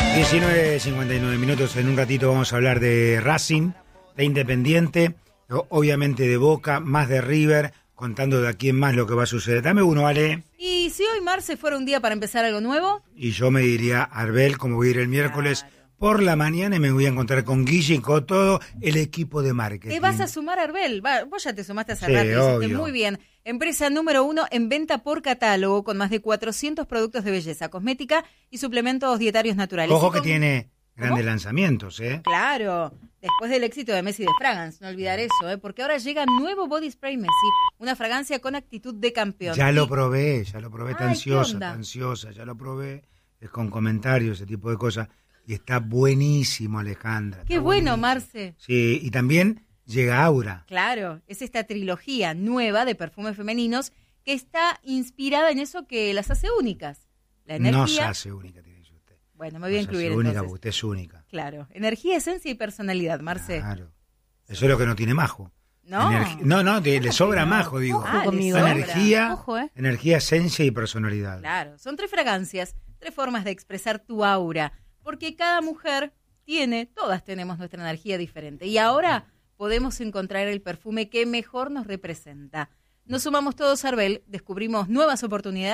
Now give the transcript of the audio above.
19:59. En un ratito vamos a hablar de Racing, de Independiente, obviamente de Boca, más de River, contando de aquí en más lo que va a suceder. Dame uno, Ale. Y si hoy, Marce, fuera un día para empezar algo nuevo. Y yo me diría Arbel, como voy a ir el miércoles por la mañana y me voy a encontrar con Guille y con todo el equipo de marketing. ¿Te vas a sumar, Arbel? Vos ya te sumaste hace Sí, rato, obvio. muy bien. Empresa número 1 en venta por catálogo, con más de 400 productos de belleza, cosmética y suplementos dietarios naturales. Ojo que tiene grandes lanzamientos, ¿eh? Claro, después del éxito de Messi de Fragrance, no olvidar eso, porque ahora llega nuevo Body Spray Messi, una fragancia con actitud de campeón. Ya lo probé, está ansiosa, ¿qué onda? ya lo probé, es con comentarios, ese tipo de cosas, y está buenísimo, Alejandra. Qué está bueno, buenísimo. Marce. Sí, y también llega Aura. Claro, es esta trilogía nueva de perfumes femeninos que está inspirada en eso que las hace únicas. La energía. No se hace única, tiene que usted. Bueno, me voy a No se incluir hace única entonces. porque usted es única. Claro, energía, esencia y personalidad, Marce. Claro. Eso es lo que no tiene Majo. No. Le sobra Majo, digo. Ah, conmigo. le sobra. Energía, Ojo, energía, esencia y personalidad. Claro, son 3 fragancias, 3 formas de expresar tu aura, porque cada mujer todas tenemos nuestra energía diferente. Y ahora podemos encontrar el perfume que mejor nos representa. Nos sumamos todos a Arbel, descubrimos nuevas oportunidades.